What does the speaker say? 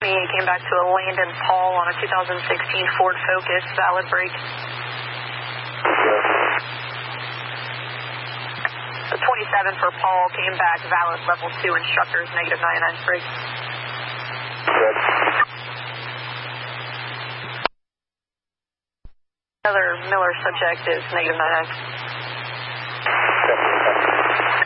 came back to a Landon Paul on a 2016 Ford Focus, valid brake. The 27 for Paul came back, valid level 2 instructors, negative 99 brake. Other Miller subject is negative 99.